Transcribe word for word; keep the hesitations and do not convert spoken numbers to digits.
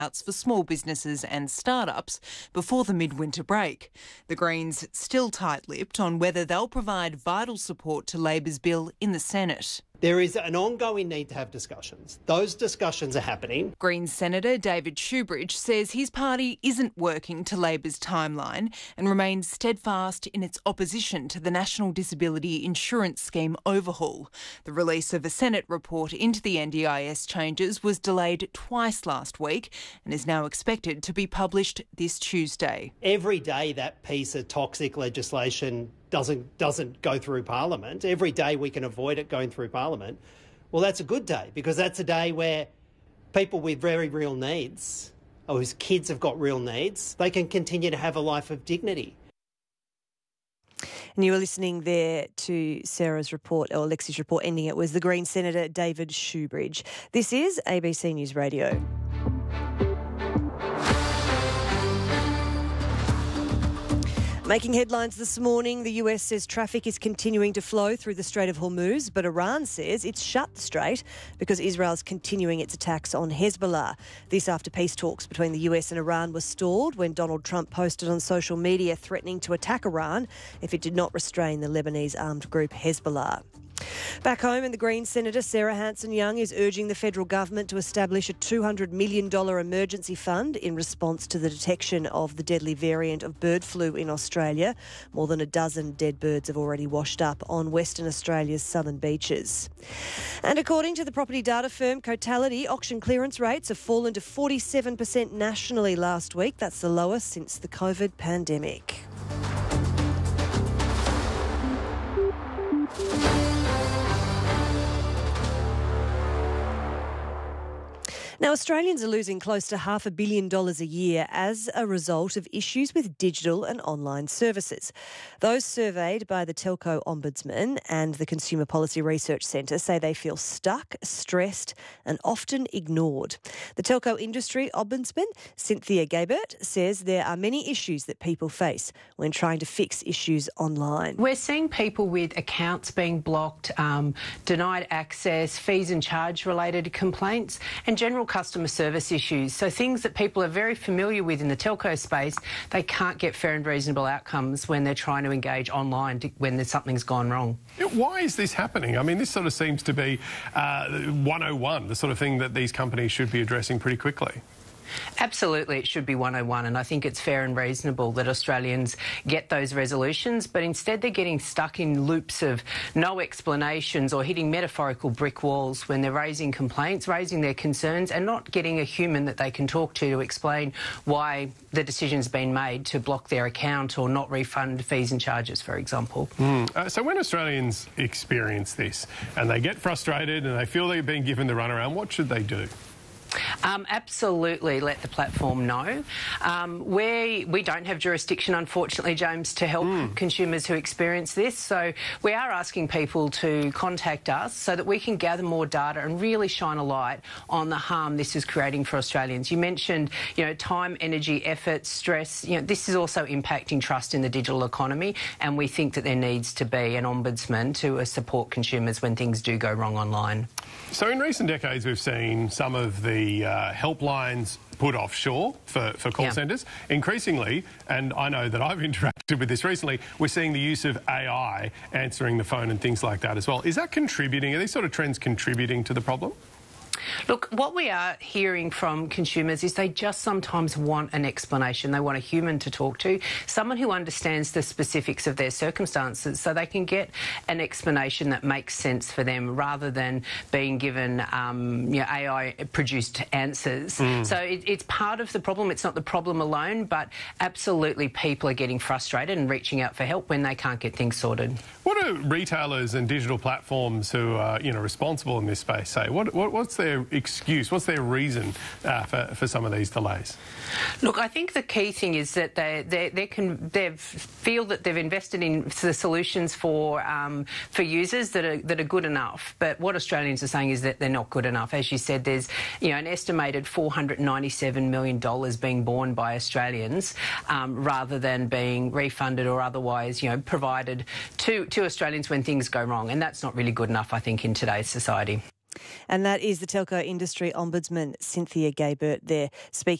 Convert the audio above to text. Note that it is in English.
for small businesses and startups before the midwinter break. The Greens still tight-lipped on whether they'll provide vital support to Labor's bill in the Senate. There is an ongoing need to have discussions. Those discussions are happening. Greens Senator David Shoebridge says his party isn't working to Labor's timeline and remains steadfast in its opposition to the National Disability Insurance Scheme overhaul. The release of a Senate report into the N D I S changes was delayed twice last week and is now expected to be published this Tuesday. Every day that piece of toxic legislation doesn't doesn't go through Parliament, every day we can avoid it going through Parliament, well, that's a good day, because that's a day where people with very real needs, or whose kids have got real needs, they can continue to have a life of dignity. And you were listening there to Sarah's report, or Lexi's report, ending it was the Green Senator David Shoebridge. This is A B C News Radio. Making headlines this morning, the U S says traffic is continuing to flow through the Strait of Hormuz, but Iran says it's shut the strait because Israel's continuing its attacks on Hezbollah. This after peace talks between the U S and Iran were stalled when Donald Trump posted on social media threatening to attack Iran if it did not restrain the Lebanese armed group Hezbollah. Back home, and the Greens Senator Sarah Hanson-Young is urging the federal government to establish a two hundred million dollars emergency fund in response to the detection of the deadly variant of bird flu in Australia. More than a dozen dead birds have already washed up on Western Australia's southern beaches. And according to the property data firm Cotality, auction clearance rates have fallen to forty-seven percent nationally last week. That's the lowest since the COVID pandemic. Now, Australians are losing close to half a billion dollars a year as a result of issues with digital and online services. Those surveyed by the Telco Ombudsman and the Consumer Policy Research Centre say they feel stuck, stressed and often ignored. The telco industry ombudsman, Cynthia Gabert, says there are many issues that people face when trying to fix issues online. We're seeing people with accounts being blocked, um, denied access, fees and charge related complaints and general customer service issues. So things that people are very familiar with in the telco space, they can't get fair and reasonable outcomes when they're trying to engage online to, when there's something's gone wrong. Why is this happening? I mean, this sort of seems to be uh, one oh one, the sort of thing that these companies should be addressing pretty quickly. Absolutely, it should be one oh one, and I think it's fair and reasonable that Australians get those resolutions, but instead they're getting stuck in loops of no explanations or hitting metaphorical brick walls when they're raising complaints, raising their concerns, and not getting a human that they can talk to to explain why the decision's been made to block their account or not refund fees and charges, for example. Mm. Uh, so when Australians experience this and they get frustrated and they feel they're being given the runaround, what should they do? Um, absolutely let the platform know. Um, we, we don't have jurisdiction, unfortunately, James, to help mm. consumers who experience this. So we are asking people to contact us so that we can gather more data and really shine a light on the harm this is creating for Australians. You mentioned, you know, time, energy, effort, stress. You know, this is also impacting trust in the digital economy, and we think that there needs to be an ombudsman to uh, support consumers when things do go wrong online. So in recent decades, we've seen some of the uh, helplines put offshore for, for call yeah. centres. Increasingly, and I know that I've interacted with this recently, we're seeing the use of A I answering the phone and things like that as well. Is that contributing? Are these sort of trends contributing to the problem? Look, what we are hearing from consumers is they just sometimes want an explanation. They want a human to talk to, someone who understands the specifics of their circumstances so they can get an explanation that makes sense for them rather than being given um, you know, A I-produced answers. Mm. So it, it's part of the problem. It's not the problem alone, but absolutely people are getting frustrated and reaching out for help when they can't get things sorted. What do retailers and digital platforms who are you know, responsible in this space say? What, what, what's their excuse? What's their reason uh, for, for some of these delays? Look, I think the key thing is that they they they can they feel that they've invested in the solutions for um, for users that are that are good enough. But what Australians are saying is that they're not good enough. As you said, there's you know an estimated four hundred ninety-seven million dollars being borne by Australians um, rather than being refunded or otherwise you know provided to to Australians when things go wrong, and that's not really good enough, I think, in today's society. And that is the Telco Industry Ombudsman, Cynthia Gaybert, there speaking.